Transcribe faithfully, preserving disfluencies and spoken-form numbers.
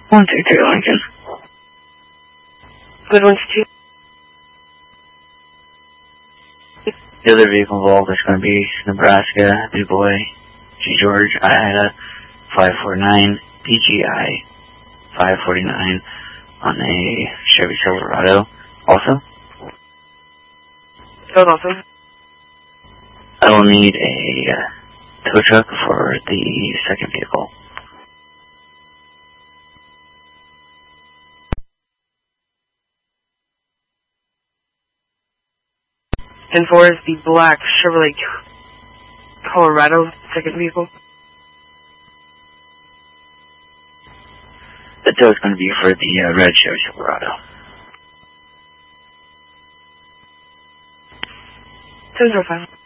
one two three Lincoln. Good one to two. The other vehicle involved is going to be Nebraska, DuBois, G. George, Iota, five four nine, D G I, five forty-nine on a Chevy Silverado. Also, That was awesome. I will need a uh, tow truck for the second vehicle. ten four is the black Chevrolet Colorado second vehicle. The tow is going to be for the uh, red Chevy Silverado. ten zero five.